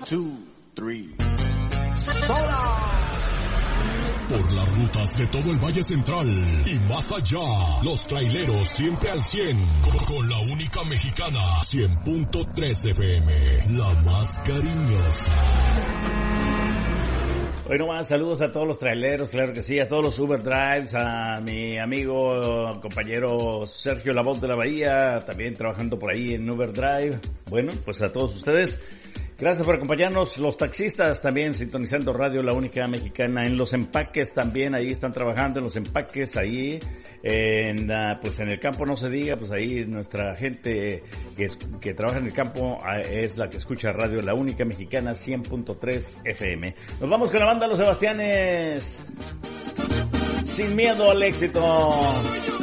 2, 3. ¡Sola! Por las rutas de todo el Valle Central y más allá, los traileros siempre al 100, con la única mexicana, 100.3 FM, la más cariñosa. Hoy nomás saludos a todos los traileros, claro que sí, a todos los Uber Drives, a mi amigo, compañero Sergio La Voz de la Bahía, también trabajando por ahí en Uber Drive. Bueno, pues a todos ustedes, gracias por acompañarnos. Los taxistas también sintonizando Radio La Única Mexicana. En los empaques también, ahí están trabajando en los empaques, ahí pues en el campo no se diga, pues ahí nuestra gente que trabaja en el campo es la que escucha Radio La Única Mexicana 100.3 FM. Nos vamos con la banda Los Sebastianes. Sin miedo al éxito.